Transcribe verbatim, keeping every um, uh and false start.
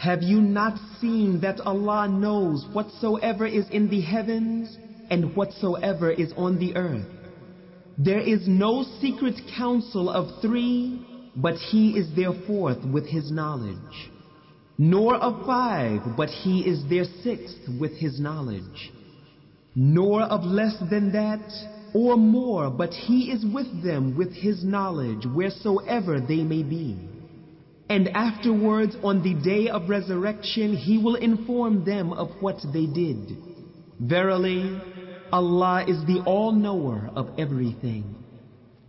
Have you not seen that Allah knows whatsoever is in the heavens and whatsoever is on the earth? There is no secret counsel of three, but He is their fourth with His knowledge. Nor of five, but He is their sixth with His knowledge. Nor of less than that, or more, but He is with them with His knowledge wheresoever they may be. And afterwards, on the day of resurrection, He will inform them of what they did. Verily, Allah is the all-knower of everything.